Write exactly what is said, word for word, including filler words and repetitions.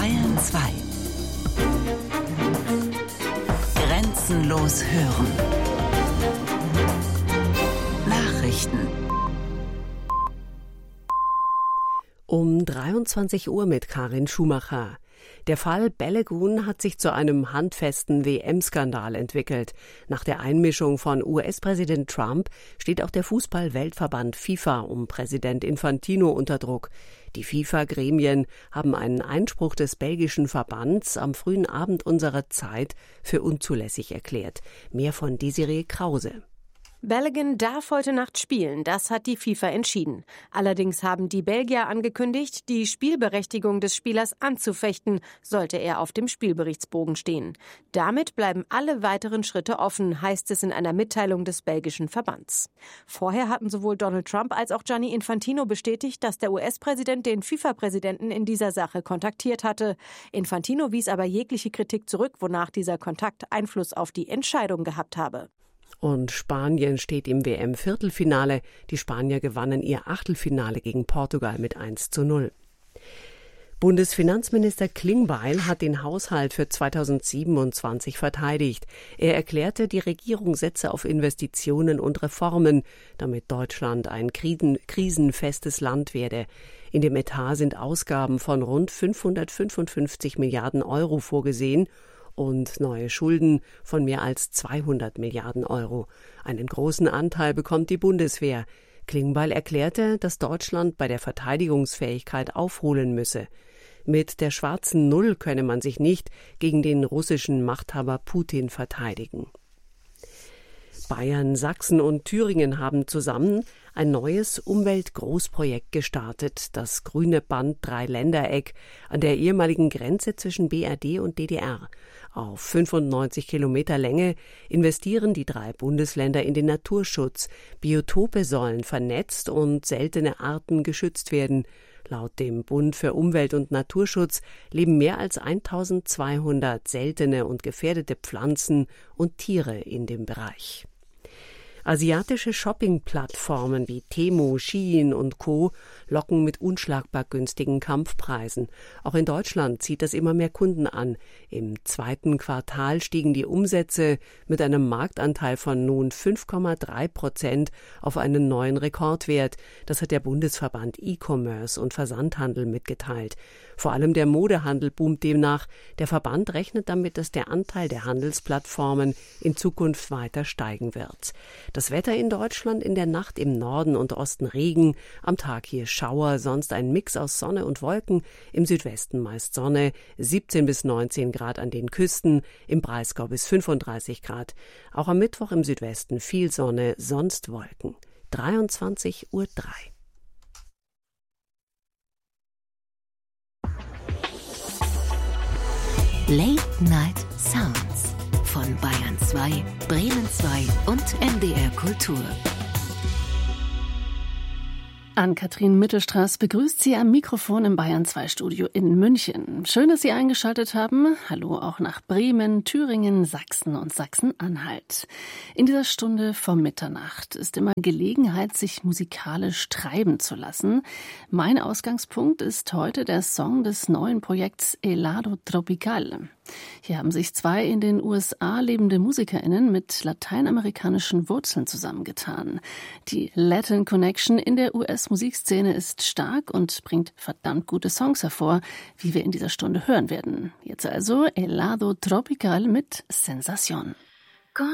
Bayern zwei. Grenzenlos hören. Nachrichten. Um dreiundzwanzig Uhr mit Karin Schumacher. Der Fall Balagun hat sich zu einem handfesten W M-Skandal entwickelt. Nach der Einmischung von U S-Präsident Trump steht auch der Fußball-Weltverband FIFA um Präsident Infantino unter Druck. Die FIFA-Gremien haben einen Einspruch des belgischen Verbands am frühen Abend unserer Zeit für unzulässig erklärt. Mehr von Desiree Krause. Balagun darf heute Nacht spielen, das hat die FIFA entschieden. Allerdings haben die Belgier angekündigt, die Spielberechtigung des Spielers anzufechten, sollte er auf dem Spielberichtsbogen stehen. Damit bleiben alle weiteren Schritte offen, heißt es in einer Mitteilung des belgischen Verbands. Vorher hatten sowohl Donald Trump als auch Gianni Infantino bestätigt, dass der U S-Präsident den FIFA-Präsidenten in dieser Sache kontaktiert hatte. Infantino wies aber jegliche Kritik zurück, wonach dieser Kontakt Einfluss auf die Entscheidung gehabt habe. Und Spanien steht im W M-Viertelfinale. Die Spanier gewannen ihr Achtelfinale gegen Portugal mit eins zu null. Bundesfinanzminister Klingbeil hat den Haushalt für zweitausendsiebenundzwanzig verteidigt. Er erklärte, die Regierung setze auf Investitionen und Reformen, damit Deutschland ein krisenfestes Land werde. In dem Etat sind Ausgaben von rund fünfhundertfünfundfünfzig Milliarden Euro vorgesehen und neue Schulden von mehr als zweihundert Milliarden Euro. Einen großen Anteil bekommt die Bundeswehr. Klingbeil erklärte, dass Deutschland bei der Verteidigungsfähigkeit aufholen müsse. Mit der schwarzen Null könne man sich nicht gegen den russischen Machthaber Putin verteidigen. Bayern, Sachsen und Thüringen haben zusammen ein neues Umweltgroßprojekt gestartet, das grüne Band Dreiländereck an der ehemaligen Grenze zwischen B R D und D D R. Auf fünfundneunzig Kilometer Länge investieren die drei Bundesländer in den Naturschutz. Biotope sollen vernetzt und seltene Arten geschützt werden. Laut dem Bund für Umwelt und Naturschutz leben mehr als eintausendzweihundert seltene und gefährdete Pflanzen und Tiere in dem Bereich. Asiatische Shopping-Plattformen wie Temu, Shein und Co. locken mit unschlagbar günstigen Kampfpreisen. Auch in Deutschland zieht das immer mehr Kunden an. Im zweiten Quartal stiegen die Umsätze mit einem Marktanteil von nun fünf Komma drei Prozent auf einen neuen Rekordwert. Das hat der Bundesverband E-Commerce und Versandhandel mitgeteilt. Vor allem der Modehandel boomt demnach. Der Verband rechnet damit, dass der Anteil der Handelsplattformen in Zukunft weiter steigen wird. Das Wetter in Deutschland: in der Nacht im Norden und Osten Regen, am Tag hier Schauer, sonst ein Mix aus Sonne und Wolken, im Südwesten meist Sonne, siebzehn bis neunzehn Grad an den Küsten, im Breisgau bis fünfunddreißig Grad. Auch am Mittwoch im Südwesten viel Sonne, sonst Wolken. dreiundzwanzig Uhr drei. Late Night Sounds von Bayern zwei, Bremen zwei und M D R Kultur. Ann-Kathrin Mittelstraß begrüßt Sie am Mikrofon im Bayern zwei Studio in München. Schön, dass Sie eingeschaltet haben. Hallo auch nach Bremen, Thüringen, Sachsen und Sachsen-Anhalt. In dieser Stunde vor Mitternacht ist immer Gelegenheit, sich musikalisch treiben zu lassen. Mein Ausgangspunkt ist heute der Song des neuen Projekts Helado Tropical. Hier haben sich zwei in den U S A lebende MusikerInnen mit lateinamerikanischen Wurzeln zusammengetan. Die Latin Connection in der U S-Musikszene ist stark und bringt verdammt gute Songs hervor, wie wir in dieser Stunde hören werden. Jetzt also Helado Tropical mit Sensación.